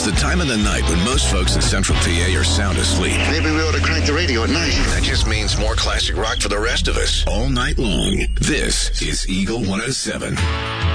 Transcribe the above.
the time of the night when most folks in Central PA are sound asleep. Maybe we ought to crank the radio at night. That just means more classic rock for the rest of us all night long. This is Eagle 107.